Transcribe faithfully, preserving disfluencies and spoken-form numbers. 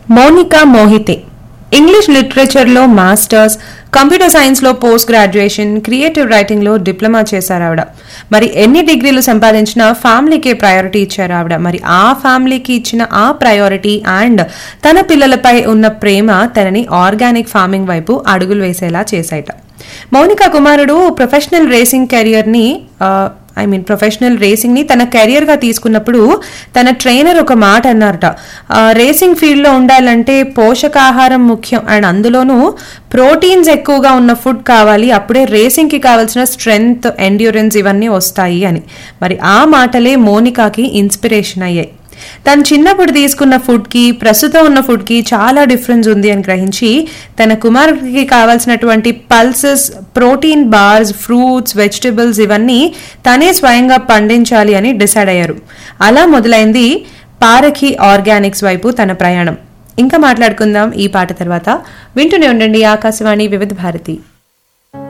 Mounika Mohite English లిటరేచర్లో masters, computer సైన్స్లో post graduation, creative రైటింగ్లో diploma చేశారు ఆవిడ. మరి ఎన్ని డిగ్రీలు సంపాదించినా ఫ్యామిలీకే ప్రయారిటీ ఇచ్చారు ఆవిడ. మరి ఆ ఫ్యామిలీకి ఇచ్చిన ఆ ప్రయారిటీ అండ్ తన పిల్లలపై ఉన్న ప్రేమ తనని ఆర్గానిక్ ఫార్మింగ్ వైపు అడుగులు వేసేలా చేశాయట. మౌనిక కుమారుడు ప్రొఫెషనల్ రేసింగ్ కెరియర్ని ఐ మీన్ ప్రొఫెషనల్ రేసింగ్ ని తన కెరియర్ గా తీసుకున్నప్పుడు తన ట్రైనర్ ఒక మాట అన్నారట, రేసింగ్ ఫీల్డ్ లో ఉండాలంటే పోషకాహారం ముఖ్యం అండ్ అందులోనూ ప్రోటీన్స్ ఎక్కువగా ఉన్న ఫుడ్ కావాలి, అప్పుడే రేసింగ్ కి కావాల్సిన స్ట్రెంగ్త్, ఎండ్యూరెన్స్ ఇవన్నీ వస్తాయి అని. మరి ఆ మాటలే మోనికాకి ఇన్స్పిరేషన్ అయ్యాయి. తను చిన్నప్పుడు తీసుకున్న ఫుడ్ కి ప్రస్తుతం ఉన్న ఫుడ్ కి చాలా డిఫరెన్స్ ఉంది అని గ్రహించి తన కుమారుడికి కావాల్సినటువంటి pulses, protein bars, fruits, vegetables ఇవన్నీ తనే స్వయంగా పండించాలి అని డిసైడ్ అయ్యారు. అలా మొదలైంది పారఖి ఆర్గానిక్స్ వైపు తన ప్రయాణం. ఇంకా మాట్లాడుకుందాం ఈ పాట తర్వాత. వింటూనే ఉండండి ఆకాశవాణి వివిధ భారతి.